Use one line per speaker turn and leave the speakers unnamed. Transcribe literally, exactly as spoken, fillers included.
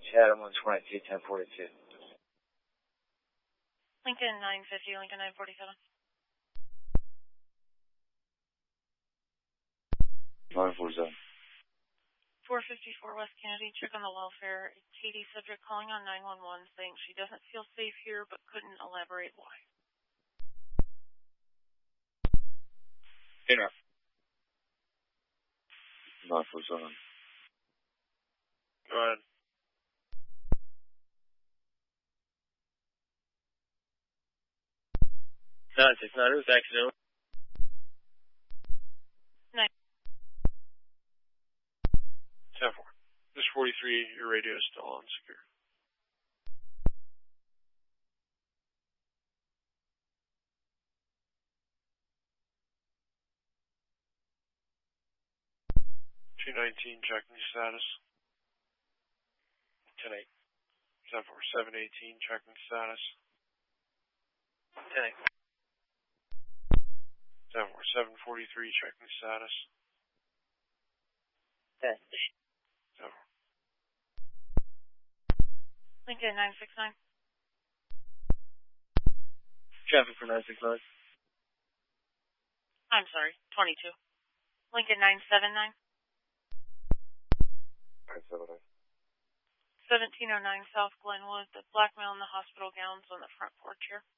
Chatham one twenty-two, ten forty-two.
Lincoln nine fifty, Lincoln nine forty-seven.
nine forty-seven.
four fifty-four West Kennedy, check on the welfare. Katie subject calling on nine one one saying she doesn't feel safe here but couldn't elaborate why.
Enough. nine forty-seven.
Go ahead. nine six nine, it was accidental.
Nine.
ten four. This forty-three, your radio is still on secure. two nineteen, checking status. ten eight. ten four, seven eighteen, checking status. ten eight. ten four, seven forty-three, checking status.
ten.
ten four.
Lincoln nine six nine.
Traffic for nine six nine.
I'm sorry, twenty-two. Lincoln nine seven nine.
nine seven nine.
seventeen oh nine South Glenwood, the black male in the hospital gowns on the front porch here.